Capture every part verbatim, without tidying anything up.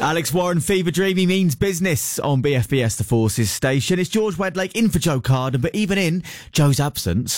Alex Warren, Fever Dreamy means business on B F B S The Forces station. It's George Wedlake in for Joe Carden, but even in Joe's absence,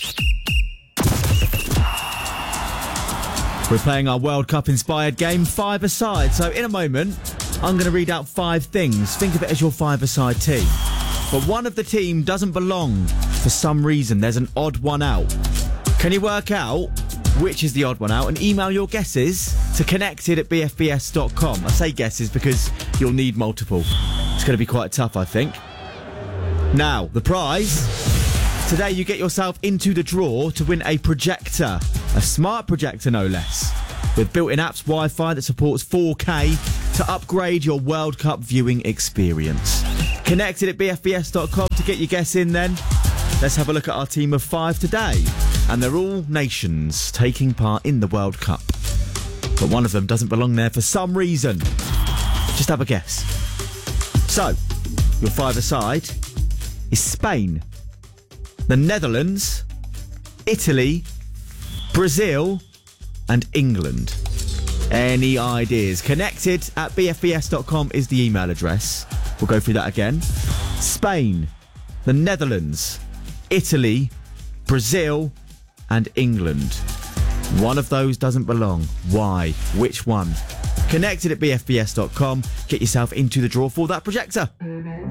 we're playing our World Cup inspired game, five-a-side. So in a moment, I'm going to read out five things. Think of it as your five-a-side team. But one of the team doesn't belong for some reason. There's an odd one out. Can you work out which is the odd one out? And email your guesses to connected at b f b s dot com. I say guesses because you'll need multiple. It's going to be quite tough, I think. Now, the prize. Today you get yourself into the draw to win a projector. A smart projector, no less. With built-in apps, Wi-Fi that supports four K to upgrade your World Cup viewing experience. Connected at b f b s dot com to get your guess in then. Let's have a look at our team of five today. And they're all nations taking part in the World Cup. But one of them doesn't belong there for some reason. Just have a guess. So, your five-a-side is Spain, the Netherlands, Italy, Brazil, and England. Any ideas? Connected at b f b s dot com is the email address. We'll go through that again. Spain, the Netherlands, Italy, Brazil, and England. One of those doesn't belong. Why? Which one? Connected at b f b s dot com. Get yourself into the draw for that projector.